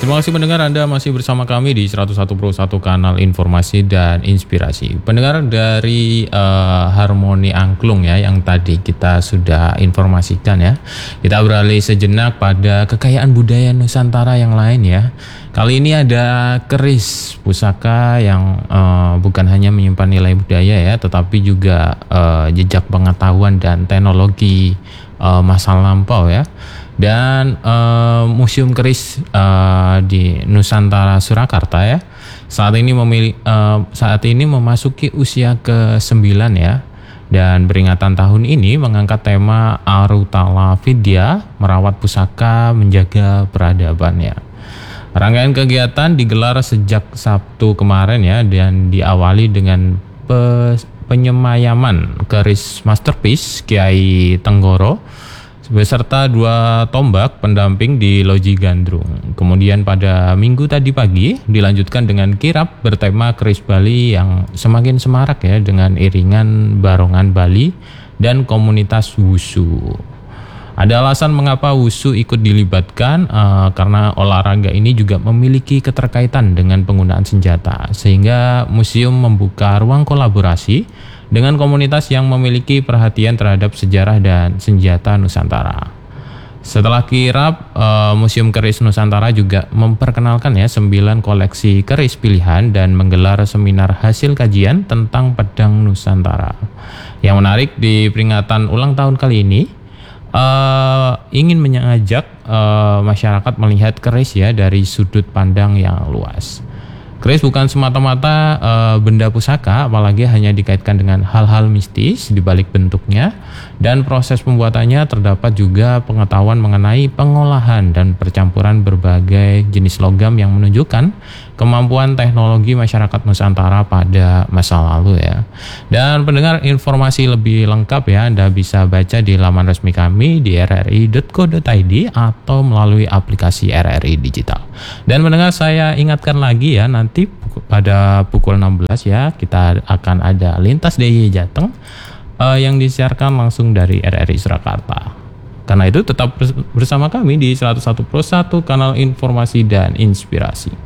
Terima kasih pendengar, Anda masih bersama kami di 101 kanal informasi dan inspirasi. Pendengar dari Harmoni Angklung ya, yang tadi kita sudah informasikan ya. Kita beralih sejenak pada kekayaan budaya Nusantara yang lain ya. Kali ini ada keris pusaka yang bukan hanya menyimpan nilai budaya ya, tetapi juga jejak pengetahuan dan teknologi masa lampau ya. Dan Museum Keris di Nusantara Surakarta ya saat ini memasuki usia ke-9 ya, dan peringatan tahun ini mengangkat tema Arutala Vidya, merawat pusaka menjaga peradaban ya. Rangkaian kegiatan digelar sejak Sabtu kemarin ya, dan diawali dengan penyemayaman keris masterpiece Kiai Tenggoro beserta 2 tombak pendamping di Loji Gandrung. Kemudian pada Minggu tadi pagi dilanjutkan dengan kirap bertema keris Bali yang semakin semarak ya, dengan iringan barongan Bali dan komunitas Wushu. Ada alasan mengapa Wushu ikut dilibatkan, karena olahraga ini juga memiliki keterkaitan dengan penggunaan senjata, sehingga museum membuka ruang kolaborasi dengan komunitas yang memiliki perhatian terhadap sejarah dan senjata Nusantara. Setelah kirap, Museum Keris Nusantara juga memperkenalkan ya 9 koleksi keris pilihan dan menggelar seminar hasil kajian tentang pedang Nusantara. Yang menarik di peringatan ulang tahun kali ini, ingin mengajak masyarakat melihat keris ya dari sudut pandang yang luas. Keris bukan semata-mata benda pusaka, apalagi hanya dikaitkan dengan hal-hal mistis di balik bentuknya, dan proses pembuatannya terdapat juga pengetahuan mengenai pengolahan dan percampuran berbagai jenis logam yang menunjukkan kemampuan teknologi masyarakat Nusantara pada masa lalu ya. Dan pendengar, informasi lebih lengkap ya Anda bisa baca di laman resmi kami di rri.co.id atau melalui aplikasi RRI Digital. Dan pendengar, saya ingatkan lagi ya, nanti pada pukul 16 ya kita akan ada Lintas DIY Jateng yang disiarkan langsung dari RRI Surakarta. Karena itu tetap bersama kami di 101 kanal informasi dan inspirasi.